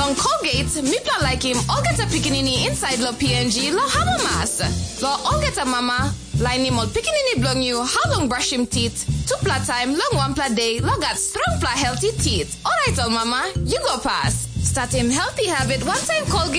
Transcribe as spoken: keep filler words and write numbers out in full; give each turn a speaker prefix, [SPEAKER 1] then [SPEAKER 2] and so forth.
[SPEAKER 1] On Colgate, mipla like him, all get a pikinini inside lo P N G, lo hamamas. Lo all get a mama, line him all pikinini blong you, how long brush him teeth, two pla time, long one pla day, lo got strong pla healthy teeth. Alright, all mama, you go pass. Start him healthy habit, one time Colgate.